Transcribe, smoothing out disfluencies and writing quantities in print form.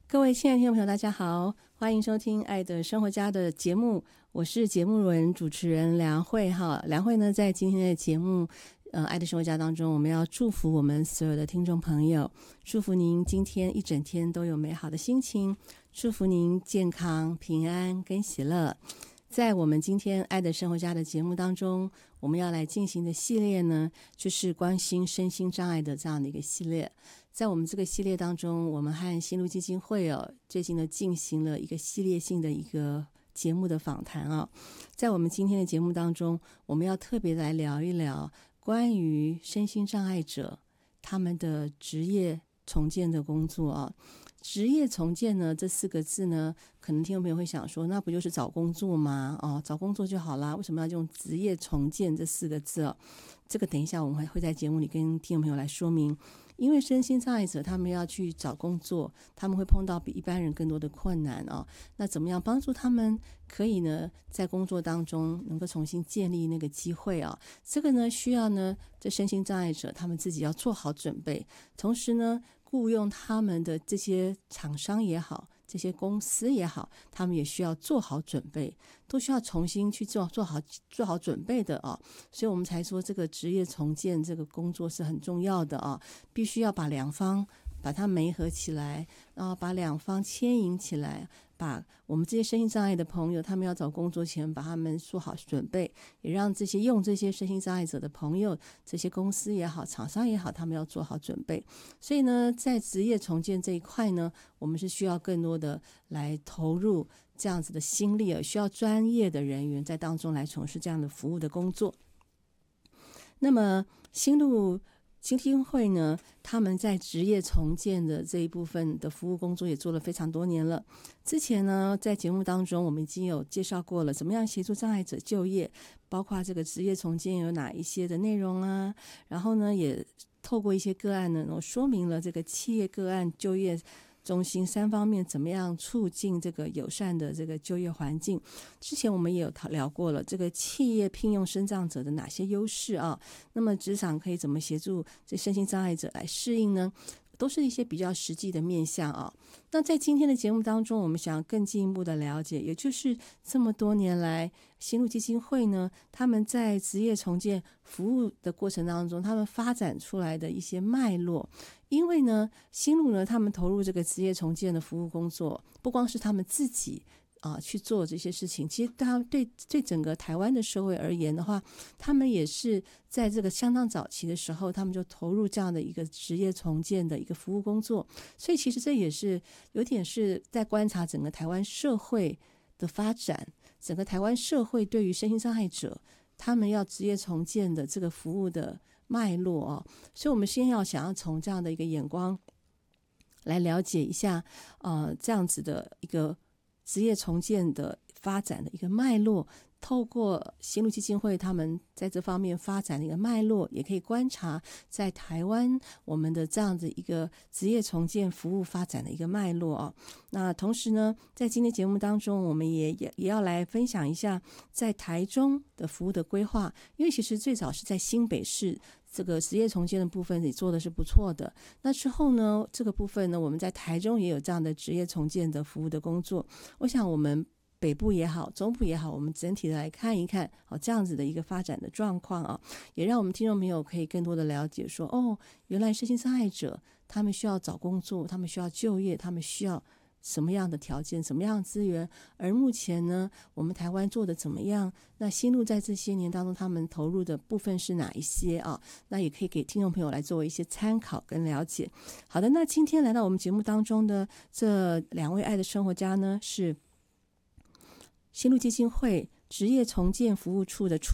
各位亲爱的听众朋友，大家好，欢迎收听《爱的生活家》的节目，我是节目人主持人梁慧哈。梁慧呢，在今天的节目爱的生活家当中，我们要祝福我们所有的听众朋友，祝福您今天一整天都有美好的心情，祝福您健康、平安跟喜乐。在我们今天爱的生活家的节目当中，我们要来进行的系列呢，就是关心身心障碍的这样的一个系列。在我们这个系列当中，我们和新路基金会最近呢进行了一个系列性的一个节目的访谈在我们今天的节目当中，我们要特别来聊一聊关于身心障碍者他们的职业重建的工作职业重建呢，这4个字呢，可能听众朋友会想说，那不就是找工作吗？找工作就好啦，为什么要用职业重建这4个字这个等一下我们会在节目里跟听众朋友来说明。因为身心障碍者他们要去找工作，他们会碰到比一般人更多的困难那怎么样帮助他们可以呢在工作当中能够重新建立那个机会这个呢需要呢这身心障碍者他们自己要做好准备，同时呢雇用他们的这些厂商也好，这些公司也好，他们也需要做好准备，都需要重新去做好准备的所以我们才说这个职业重建这个工作是很重要的必须要把两方把它媒合起来，然后把两方牵引起来，把我们这些身心障碍的朋友他们要找工作前把他们做好准备，也让这些身心障碍者的朋友，这些公司也好，厂商也好，他们要做好准备。所以呢在职业重建这一块呢，我们是需要更多的来投入这样子的心力需要专业的人员在当中来从事这样的服务的工作。那么新路基金会呢，他们在职业重建的这一部分的服务工作也做了非常多年了。之前呢在节目当中我们已经有介绍过了，怎么样协助障碍者就业，包括这个职业重建有哪一些的内容然后呢也透过一些个案呢，我说明了这个企业个案就业中心3方面怎么样促进这个友善的这个就业环境。之前我们也有聊过了，这个企业聘用身障者的哪些优势那么职场可以怎么协助这身心障碍者来适应呢，都是一些比较实际的面向那在今天的节目当中，我们想更进一步的了解，也就是这么多年来新路基金会呢，他们在职业重建服务的过程当中，他们发展出来的一些脉络。因为呢新路呢他们投入这个职业重建的服务工作，不光是他们自己去做这些事情，其实他对整个台湾的社会而言的话，他们也是在这个相当早期的时候，他们就投入这样的一个职业重建的一个服务工作。所以其实这也是有点是在观察整个台湾社会的发展，整个台湾社会对于身心障碍者他们要职业重建的这个服务的脉络所以我们先想要从这样的一个眼光来了解一下这样子的一个职业重建的发展的一个脉络，透过新路基金会他们在这方面发展的一个脉络，也可以观察在台湾我们的这样的一个职业重建服务发展的一个脉络那同时呢在今天节目当中，我们也要来分享一下在台中的服务的规划。因为其实最早是在新北市这个职业重建的部分也做的是不错的，那之后呢这个部分呢我们在台中也有这样的职业重建的服务的工作。我想我们北部也好，中部也好，我们整体的来看一看这样子的一个发展的状况也让我们听众朋友可以更多的了解说原来身心障碍者他们需要找工作，他们需要就业，他们需要什么样的条件，什么样的资源，而目前呢我们台湾做的怎么样，那新路在这些年当中他们投入的部分是哪一些那也可以给听众朋友来做一些参考跟了解。好的，那今天来到我们节目当中的这2位爱的生活家呢，是新路基金会职业重建服务处的处